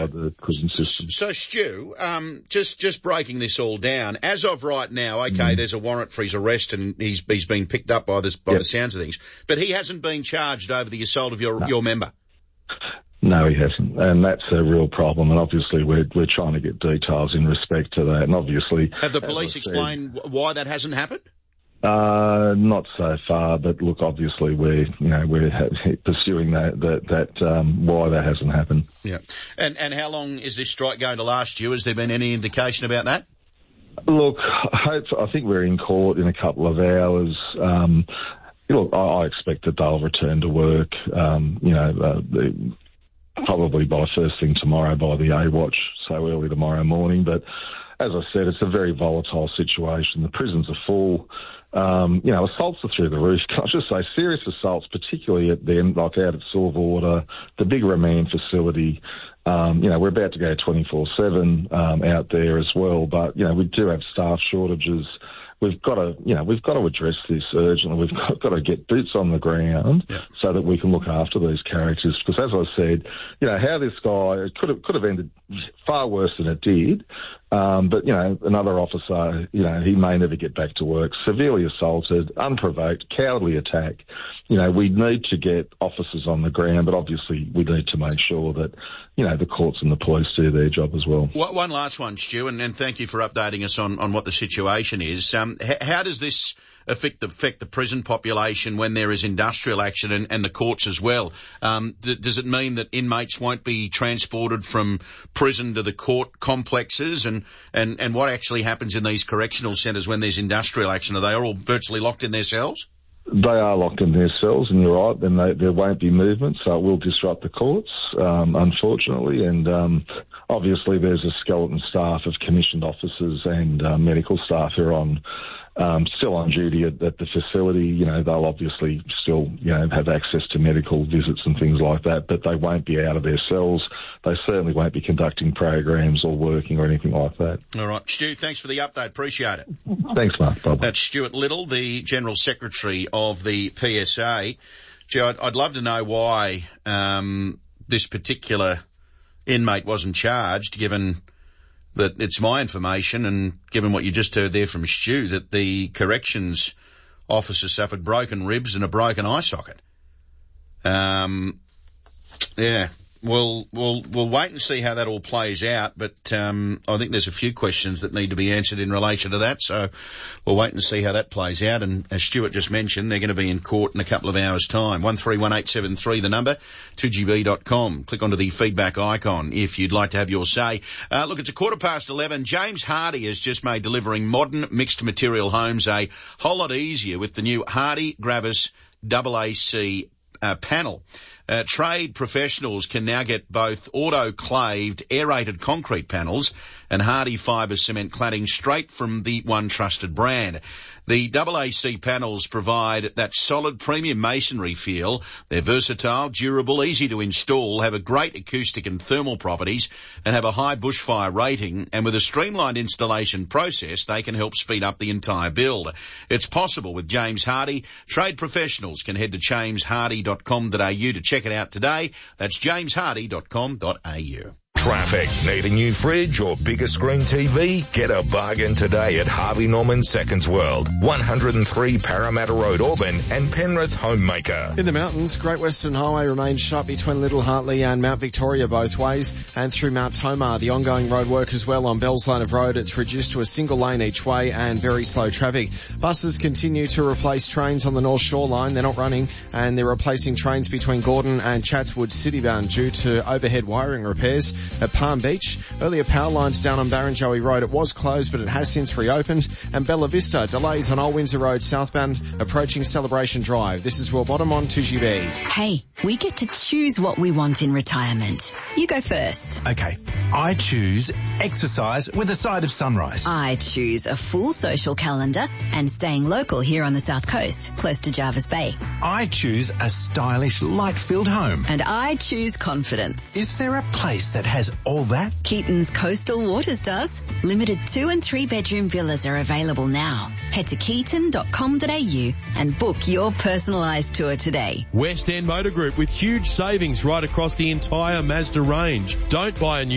inside the prison system. So, Stu, just breaking this all down, as of right now, okay, there's a warrant for his arrest and he's been picked up by the sounds of things, but he hasn't been charged over the assault of your member. No, he hasn't, and that's a real problem. And obviously, we're trying to get details in respect to that. And obviously, have the police explained why that hasn't happened? Not so far, but look, obviously, we're pursuing that why that hasn't happened. Yeah, and how long is this strike going to last, you? Has there been any indication about that? Look, I think we're in court in a couple of hours. Look, I expect that they'll return to work. Probably by first thing tomorrow by the A-Watch, so early tomorrow morning. But as I said, it's a very volatile situation. The prisons are full. Assaults are through the roof. Can I just say, serious assaults, particularly at them, like out at Silverwater, the big remand facility. We're about to go 24/7 out there as well. But we do have staff shortages. We've got to address this urgently. We've got to get boots on the ground so that we can look after these characters. Because as I said, how this guy could have ended far worse than it did. But another officer, he may never get back to work. Severely assaulted, unprovoked, cowardly attack. We need to get officers on the ground, but obviously we need to make sure that the courts and the police do their job as well. One last one, Stu, and thank you for updating us on what the situation is. How does this affect the prison population when there is industrial action and the courts as well? Does it mean that inmates won't be transported from prison to the court complexes? And what actually happens in these correctional centres when there's industrial action? Are they all virtually locked in their cells? They are locked in their cells, and you're right, then there won't be movement, so it will disrupt the courts, unfortunately. And obviously there's a skeleton staff of commissioned officers and medical staff who are still on duty at the facility. They'll obviously still, have access to medical visits and things like that, but they won't be out of their cells. They certainly won't be conducting programs or working or anything like that. All right. Stu, thanks for the update. Appreciate it. Thanks, Mark. Bye-bye. That's Stuart Little, the General Secretary of the PSA. Gee, I'd love to know why this particular inmate wasn't charged, given that it's my information, and given what you just heard there from Stu, that the corrections officer suffered broken ribs and a broken eye socket. We'll wait and see how that all plays out, but I think there's a few questions that need to be answered in relation to that, so we'll wait and see how that plays out. And as Stuart just mentioned, they're going to be in court in a couple of hours' time. 131873, the number, 2gb.com. Click onto the feedback icon if you'd like to have your say. Look, it's 11:15. James Hardie has just made delivering modern mixed material homes a whole lot easier with the new Hardie Gravis AAC panel. Trade professionals can now get both autoclaved aerated concrete panels and Hardie fibre cement cladding straight from the one trusted brand. The AAC panels provide that solid premium masonry feel. They're versatile, durable, easy to install, have a great acoustic and thermal properties, and have a high bushfire rating. And with a streamlined installation process, they can help speed up the entire build. It's possible with James Hardie. Trade professionals can head to jameshardie.com.au to check it out today. That's jameshardie.com.au. Traffic. Need a new fridge or bigger screen TV? Get a bargain today at Harvey Norman Seconds World, 103 Parramatta Road, Auburn, and Penrith Homemaker. In the mountains, Great Western Highway remains shut between Little Hartley and Mount Victoria both ways, and through Mount Tomah. The ongoing road work as well on Bell's Line of Road. It's reduced to a single lane each way and very slow traffic. Buses continue to replace trains on the North Shore line. They're not running, and they're replacing trains between Gordon and Chatswood Citybound due to overhead wiring repairs. At Palm Beach, earlier power lines down on Barrenjoey Road. It was closed, but it has since reopened. And Bella Vista, delays on Old Windsor Road southbound approaching Celebration Drive. This is Will Bottom on 2GB. Hey, we get to choose what we want in retirement. You go first. Okay, I choose exercise with a side of sunrise. I choose a full social calendar and staying local here on the South Coast, close to Jarvis Bay. I choose a stylish, light-filled home. And I choose confidence. Is there a place that has all that? Keaton's Coastal Waters does. Limited 2 and 3 bedroom villas are available now. Head to keaton.com.au and book your personalised tour today. West End Motor Group with huge savings right across the entire Mazda range. Don't buy a new